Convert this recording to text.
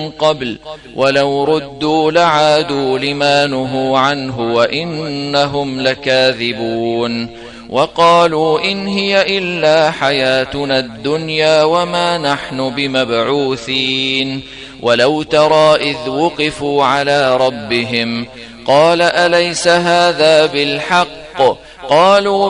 قبل ولو ردوا لعادوا لما نهوا عنه وإنهم لكاذبون وقالوا إن هي إلا حياتنا الدنيا وما نحن بمبعوثين ولو ترى إذ وقفوا على ربهم قال أليس هذا بالحق قالوا